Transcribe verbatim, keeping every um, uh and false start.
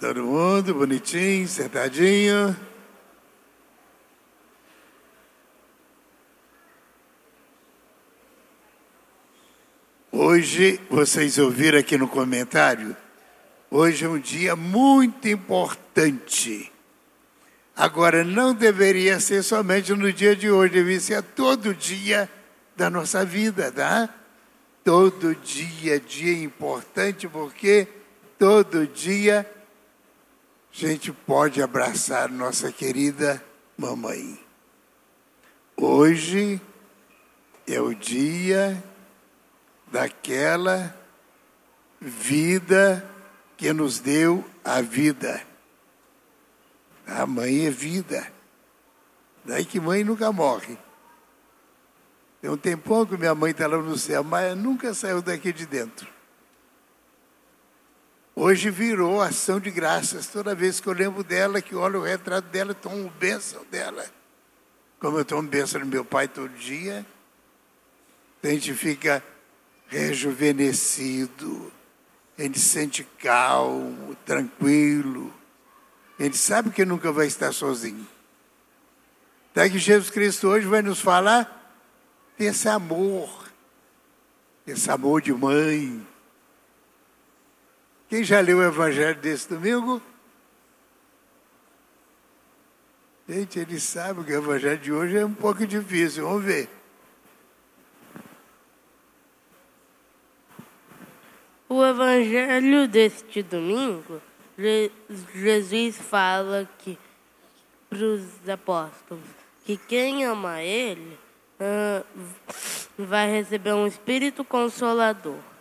Todo mundo bonitinho, sentadinho. Hoje, vocês ouviram aqui no comentário, hoje é um dia muito importante. Agora, não deveria ser somente no dia de hoje, deveria ser todo dia da nossa vida, tá? Todo dia, dia importante, porque todo dia a gente pode abraçar nossa querida mamãe. Hoje é o dia daquela vida que nos deu a vida. A mãe é vida. Daí que mãe nunca morre. Tem um tempão que minha mãe está lá no céu, mas nunca saiu daqui de dentro. Hoje virou ação de graças. Toda vez que eu lembro dela, que olho o retrato dela, tomo bênção dela. Como eu tomo bênção do meu pai todo dia, a gente fica rejuvenescido, a gente se sente calmo, tranquilo. A gente sabe que nunca vai estar sozinho. Até que Jesus Cristo hoje vai nos falar desse amor, esse amor de mãe. Quem já leu o Evangelho desse domingo? Gente, ele sabe que o Evangelho de hoje é um pouco difícil. Vamos ver. O Evangelho deste domingo, Jesus fala que para os apóstolos que quem ama Ele uh, vai receber um Espírito Consolador.